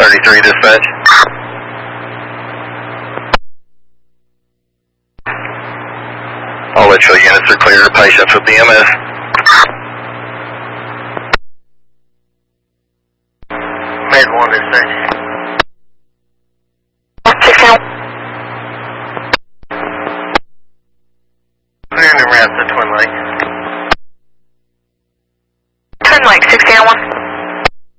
33 dispatch. All electrical units are clear. Patients with EMS. Made 1 dispatch.